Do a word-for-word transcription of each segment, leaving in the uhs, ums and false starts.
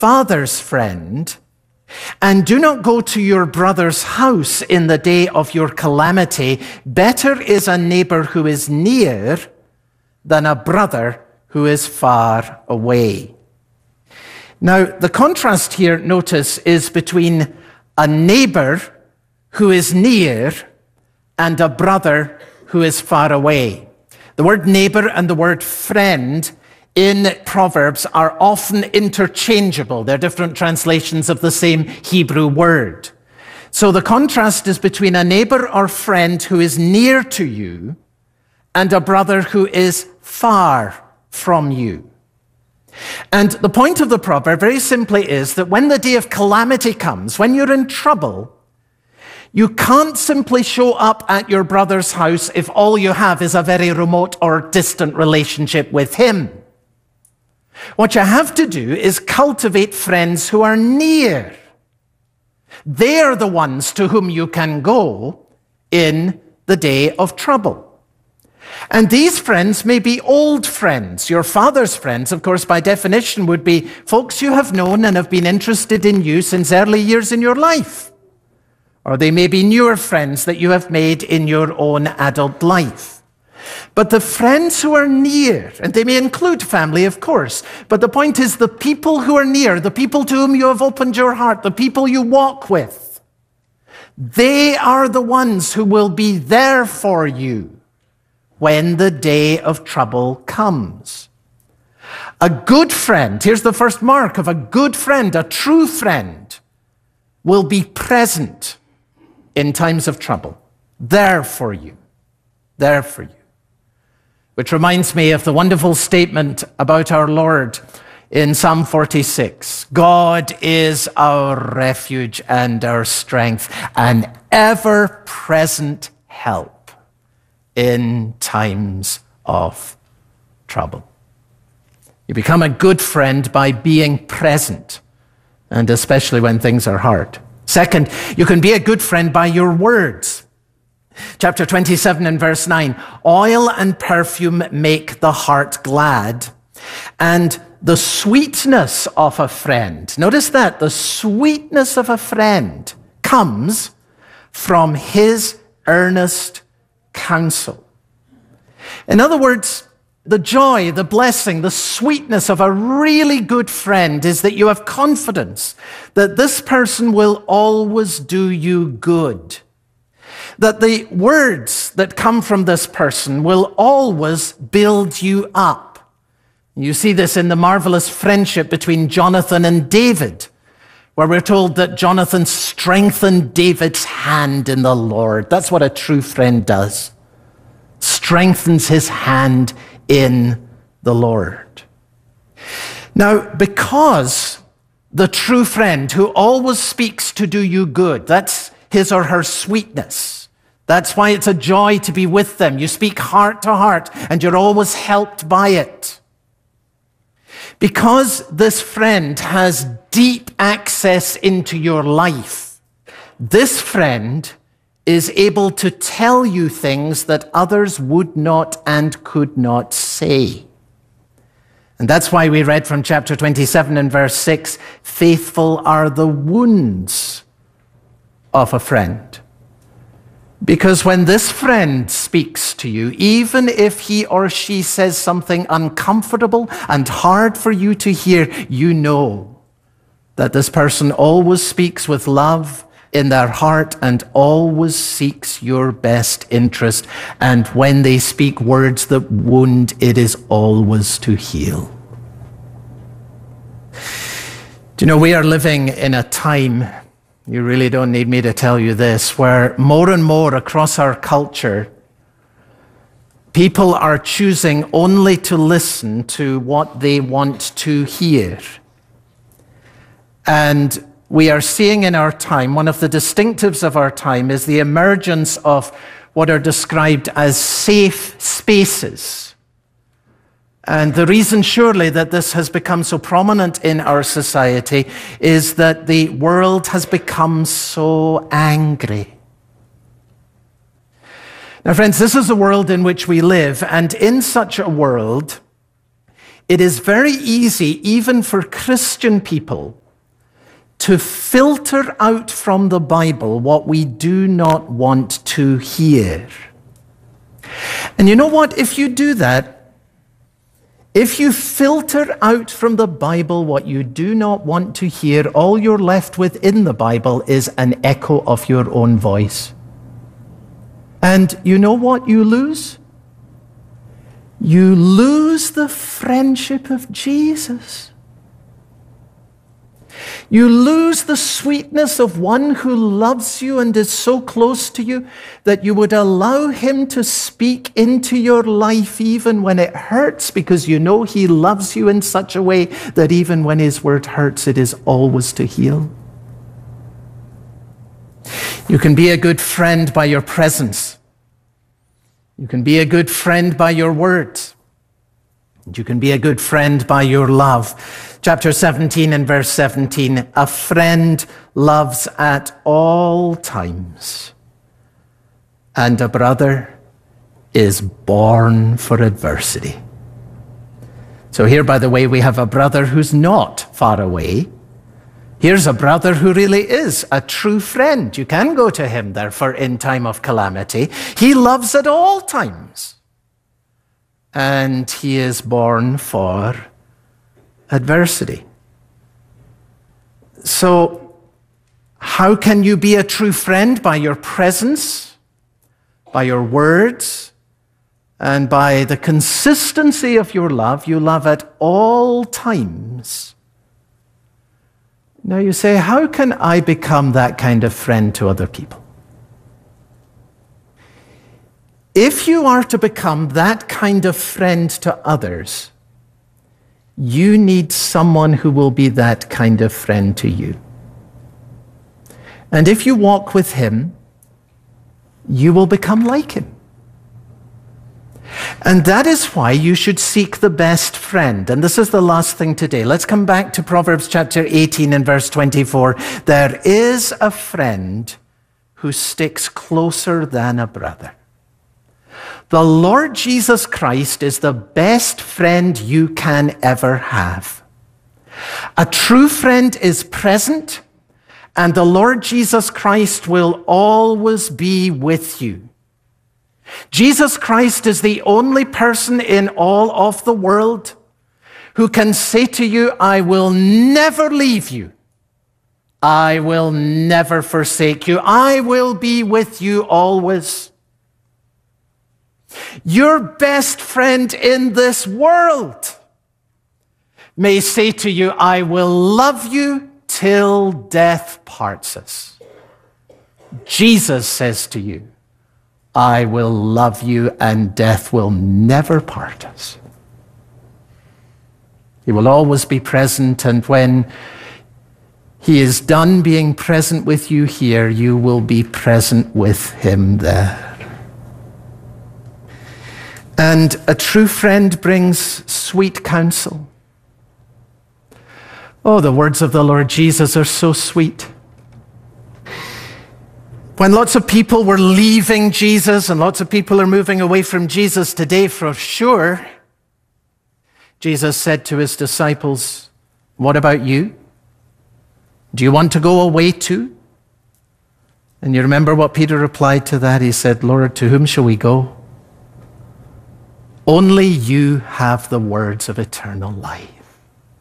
father's friend, and do not go to your brother's house in the day of your calamity. Better is a neighbor who is near than a brother who is far away. Now, the contrast here, notice, is between a neighbor who is near and a brother who is far away. The word neighbor and the word friend in Proverbs are often interchangeable. They're different translations of the same Hebrew word. So the contrast is between a neighbor or friend who is near to you and a brother who is far from you. And the point of the proverb very simply is that when the day of calamity comes, when you're in trouble, you can't simply show up at your brother's house if all you have is a very remote or distant relationship with him. What you have to do is cultivate friends who are near. They're the ones to whom you can go in the day of trouble. And these friends may be old friends. Your father's friends, of course, by definition, would be folks you have known and have been interested in you since early years in your life. Or they may be newer friends that you have made in your own adult life. But the friends who are near, and they may include family, of course, but the point is the people who are near, the people to whom you have opened your heart, the people you walk with, they are the ones who will be there for you when the day of trouble comes. A good friend, here's the first mark of a good friend, a true friend, will be present in times of trouble, there for you, there for you. Which reminds me of the wonderful statement about our Lord in Psalm forty-six. God is our refuge and our strength, an ever-present help in times of trouble. You become a good friend by being present, and especially when things are hard. Second, you can be a good friend by your words. Chapter twenty-seven and verse nine, oil and perfume make the heart glad, and the sweetness of a friend, notice that, the sweetness of a friend comes from his earnest counsel. In other words, the joy, the blessing, the sweetness of a really good friend is that you have confidence that this person will always do you good. That the words that come from this person will always build you up. You see this in the marvelous friendship between Jonathan and David, where we're told that Jonathan strengthened David's hand in the Lord. That's what a true friend does. Strengthens his hand in the Lord. Now, because the true friend who always speaks to do you good, that's his or her sweetness. That's why it's a joy to be with them. You speak heart to heart, and you're always helped by it. Because this friend has deep access into your life, this friend is able to tell you things that others would not and could not say. And that's why we read from chapter twenty-seven and verse six, faithful are the wounds of a friend. Because when this friend speaks to you, even if he or she says something uncomfortable and hard for you to hear, you know that this person always speaks with love in their heart and always seeks your best interest. And when they speak words that wound, it is always to heal. Do you know, we are living in a time, you really don't need me to tell you this, where more and more across our culture, people are choosing only to listen to what they want to hear. And we are seeing in our time, one of the distinctives of our time is the emergence of what are described as safe spaces. And the reason surely that this has become so prominent in our society is that the world has become so angry. Now, friends, this is the world in which we live, and in such a world, it is very easy, even for Christian people, to filter out from the Bible what we do not want to hear. And you know what? If you do that, if you filter out from the Bible what you do not want to hear, all you're left with in the Bible is an echo of your own voice. And you know what you lose? You lose the friendship of Jesus. You lose the sweetness of one who loves you and is so close to you that you would allow him to speak into your life even when it hurts, because you know he loves you in such a way that even when his word hurts, it is always to heal. You can be a good friend by your presence. You can be a good friend by your words. You can be a good friend by your love. Chapter seventeen and verse seventeen, a friend loves at all times, and a brother is born for adversity. So here, by the way, we have a brother who's not far away. Here's a brother who really is a true friend. You can go to him, therefore, in time of calamity. He loves at all times. And he is born for adversity. So, how can you be a true friend? By your presence, by your words, and by the consistency of your love. You love at all times. Now you say, how can I become that kind of friend to other people? If you are to become that kind of friend to others, you need someone who will be that kind of friend to you. And if you walk with him, you will become like him. And that is why you should seek the best friend. And this is the last thing today. Let's come back to Proverbs chapter eighteen and verse twenty-four. There is a friend who sticks closer than a brother. The Lord Jesus Christ is the best friend you can ever have. A true friend is present, and the Lord Jesus Christ will always be with you. Jesus Christ is the only person in all of the world who can say to you, I will never leave you. I will never forsake you. I will be with you always. Your best friend in this world may say to you, I will love you till death parts us. Jesus says to you, I will love you and death will never part us. He will always be present, and when he is done being present with you here, you will be present with him there. And a true friend brings sweet counsel. Oh, the words of the Lord Jesus are so sweet. When lots of people were leaving Jesus and lots of people are moving away from Jesus today for sure, Jesus said to his disciples, what about you? Do you want to go away too? And you remember what Peter replied to that? He said, Lord, to whom shall we go? Only you have the words of eternal life.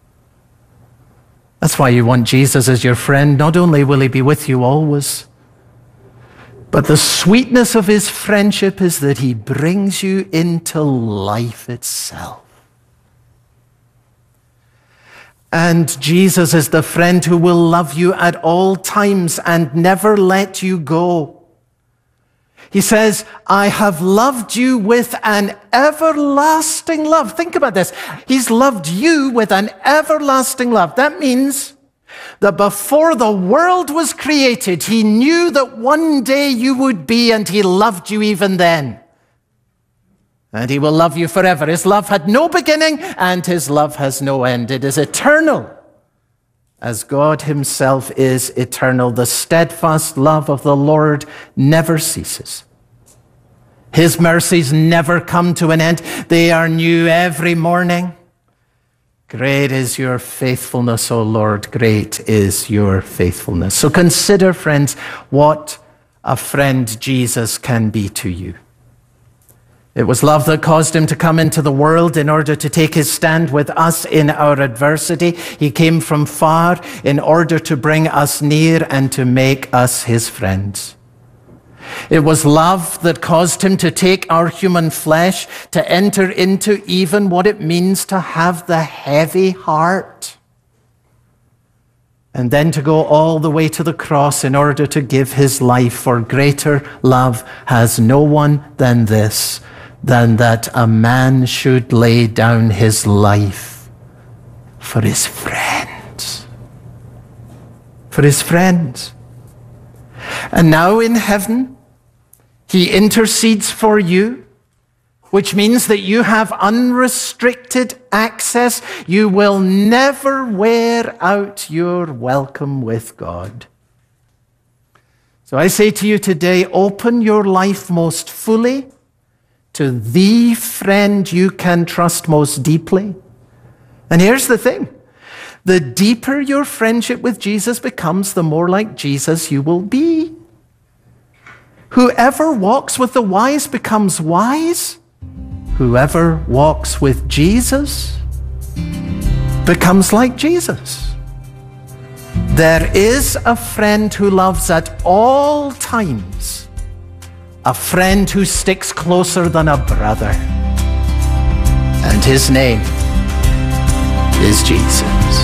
That's why you want Jesus as your friend. Not only will he be with you always, but the sweetness of his friendship is that he brings you into life itself. And Jesus is the friend who will love you at all times and never let you go. He says, I have loved you with an everlasting love. Think about this. He's loved you with an everlasting love. That means that before the world was created, he knew that one day you would be, and he loved you even then. And he will love you forever. His love had no beginning, and his love has no end. It is eternal, as God himself is eternal. The steadfast love of the Lord never ceases. His mercies never come to an end. They are new every morning. Great is your faithfulness, O Lord. Great is your faithfulness. So consider, friends, what a friend Jesus can be to you. It was love that caused him to come into the world in order to take his stand with us in our adversity. He came from far in order to bring us near and to make us his friends. It was love that caused him to take our human flesh, to enter into even what it means to have the heavy heart, and then to go all the way to the cross in order to give his life. For greater love has no one than this, than that a man should lay down his life for his friends. For his friends. And now in heaven, he intercedes for you, which means that you have unrestricted access. You will never wear out your welcome with God. So I say to you today, open your life most fully to the friend you can trust most deeply. And here's the thing. The deeper your friendship with Jesus becomes, the more like Jesus you will be. Whoever walks with the wise becomes wise. Whoever walks with Jesus becomes like Jesus. There is a friend who loves at all times, a friend who sticks closer than a brother, and his name is Jesus.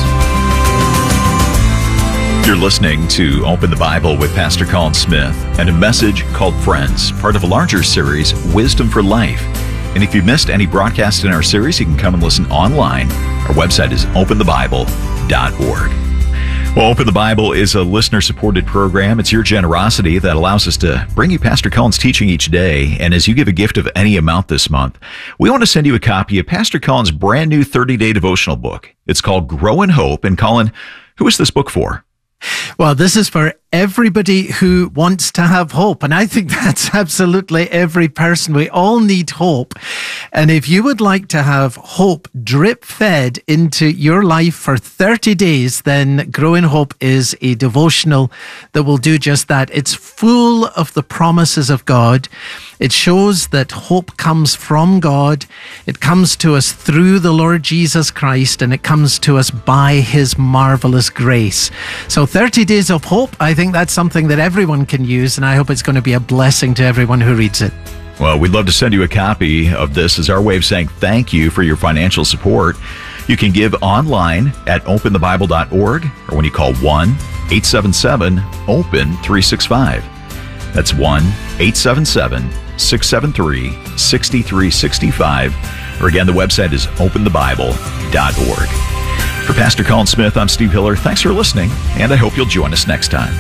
You're listening to Open the Bible with Pastor Colin Smith and a message called Friends, part of a larger series, Wisdom for Life. And if you missed any broadcast in our series, you can come and listen online. Our website is open the bible dot org. Well, Open the Bible is a listener-supported program. It's your generosity that allows us to bring you Pastor Colin's teaching each day. And as you give a gift of any amount this month, we want to send you a copy of Pastor Colin's brand new thirty-day devotional book. It's called Grow in Hope. And Colin, who is this book for? Well, this is for everybody who wants to have hope. And I think that's absolutely every person. We all need hope. And if you would like to have hope drip fed into your life for thirty days, then Grow in Hope is a devotional that will do just that. It's full of the promises of God. It shows that hope comes from God. It comes to us through the Lord Jesus Christ, and it comes to us by his marvelous grace. So thirty days of hope, I think that's something that everyone can use, and I hope it's going to be a blessing to everyone who reads it. Well, we'd love to send you a copy of this as our way of saying thank you for your financial support. You can give online at open the bible dot org or when you call one eight seven seven open three six five. That's one eight seven seven six seven three six three six five. Or again, the website is open the bible dot org. For Pastor Colin Smith, I'm Steve Hiller. Thanks for listening, and I hope you'll join us next time.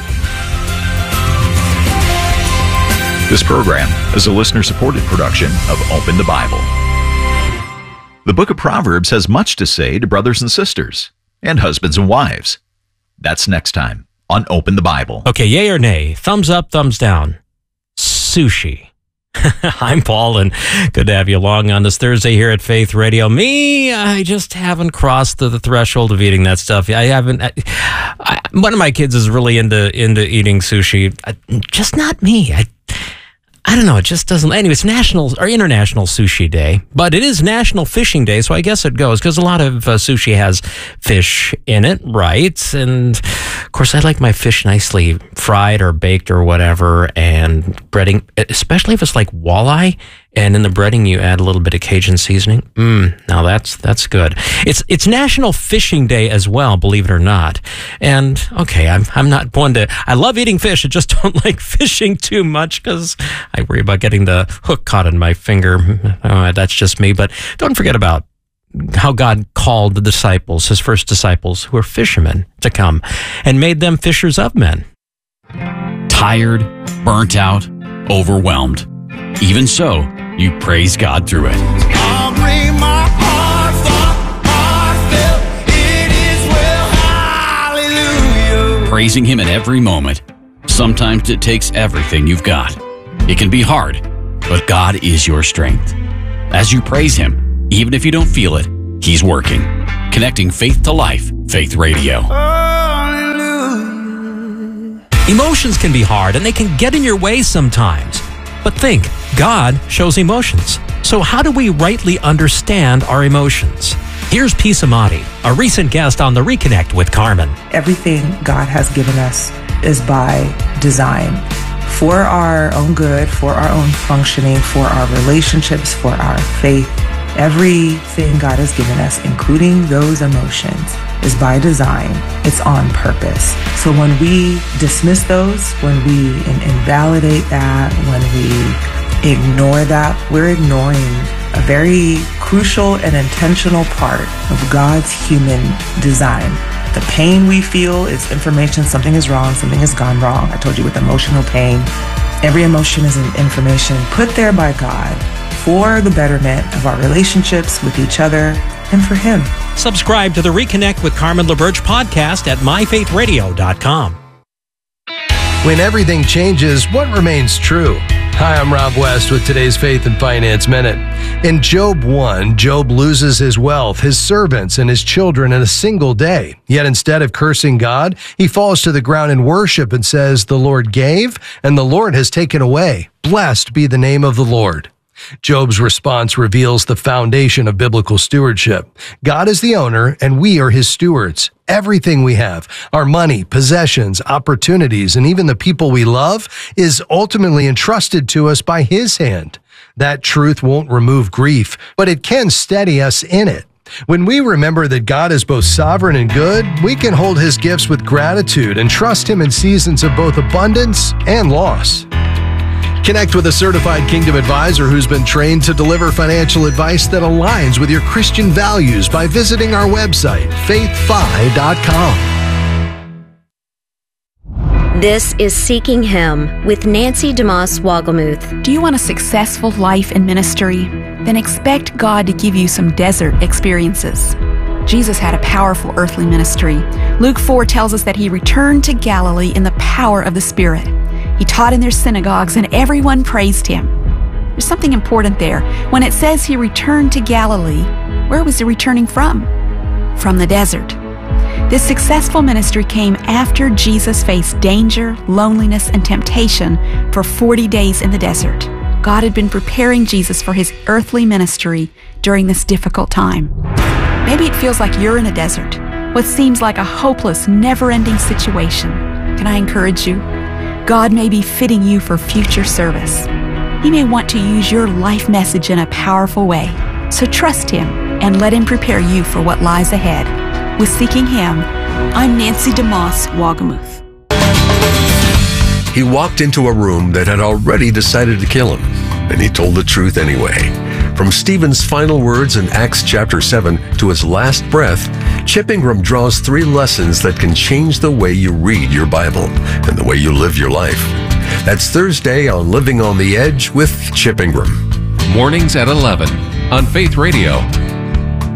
This program is a listener-supported production of Open the Bible. The book of Proverbs has much to say to brothers and sisters, and husbands and wives. That's next time on Open the Bible. Okay, yay or nay? Thumbs up, thumbs down. Sushi. I'm Paul, and good to have you along on this Thursday here at Faith Radio. Me, I just haven't crossed the, the threshold of eating that stuff. I haven't. I, I, one of my kids is really into into eating sushi. I, just not me. I I don't know. It just doesn't. Anyway, it's National or International Sushi Day, but it is National Fishing Day, so I guess it goes because a lot of uh, sushi has fish in it, right? And of course, I like my fish nicely fried or baked or whatever, and breading, especially if it's like walleye. And in the breading, you add a little bit of Cajun seasoning. Mmm, now that's that's good. It's it's National Fishing Day as well, believe it or not. And okay, I'm I'm not one to. I love eating fish. I just don't like fishing too much because I worry about getting the hook caught in my finger. Uh, that's just me. But don't forget about how God called the disciples, his first disciples, who were fishermen, to come and made them fishers of men. Tired, burnt out, overwhelmed. Even so, you praise God through it. I'll bring my heart, heartfelt, it is well, hallelujah. Praising him in every moment. Sometimes it takes everything you've got. It can be hard, but God is your strength. As you praise him, even if you don't feel it, he's working. Connecting faith to life. Faith Radio. Emotions can be hard and they can get in your way sometimes. But think, God shows emotions. So how do we rightly understand our emotions? Here's Pisa Amati, a recent guest on The Reconnect with Carmen. Everything God has given us is by design. For our own good, for our own functioning, for our relationships, for our faith. Everything God has given us, including those emotions, is by design. It's on purpose. So when we dismiss those, when we in- invalidate that, when we ignore that, we're ignoring a very crucial and intentional part of God's human design. The pain we feel is information, something is wrong, something has gone wrong. I told you with emotional pain, every emotion is an information put there by God for the betterment of our relationships with each other and for Him. Subscribe to the Reconnect with Carmen LaBerge podcast at my faith radio dot com. When everything changes, what remains true? Hi, I'm Rob West with today's Faith and Finance Minute. In Job one, Job loses his wealth, his servants, and his children in a single day. Yet instead of cursing God, he falls to the ground in worship and says, "The Lord gave, and the Lord has taken away. Blessed be the name of the Lord." Job's response reveals the foundation of biblical stewardship. God is the owner, and we are his stewards. Everything we have, our money, possessions, opportunities, and even the people we love, is ultimately entrusted to us by his hand. That truth won't remove grief, but it can steady us in it. When we remember that God is both sovereign and good, we can hold his gifts with gratitude and trust him in seasons of both abundance and loss. Connect with a certified Kingdom advisor who's been trained to deliver financial advice that aligns with your Christian values by visiting our website, faith fi dot com. This is Seeking Him with Nancy DeMoss Wogelmuth. Do you want a successful life in ministry? Then expect God to give you some desert experiences. Jesus had a powerful earthly ministry. Luke four tells us that he returned to Galilee in the power of the Spirit. He taught in their synagogues and everyone praised him. There's something important there. When it says he returned to Galilee, where was he returning from? From the desert. This successful ministry came after Jesus faced danger, loneliness, and temptation for forty days in the desert. God had been preparing Jesus for his earthly ministry during this difficult time. Maybe it feels like you're in a desert, what seems like a hopeless, never-ending situation. Can I encourage you? God may be fitting you for future service. He may want to use your life message in a powerful way. So trust him and let him prepare you for what lies ahead. With Seeking Him, I'm Nancy DeMoss Wogelmuth. He walked into a room that had already decided to kill him, and he told the truth anyway. From Stephen's final words in Acts chapter seven to his last breath, Chip Ingram draws three lessons that can change the way you read your Bible and the way you live your life. That's Thursday on Living on the Edge with Chip Ingram. Mornings at eleven on Faith Radio.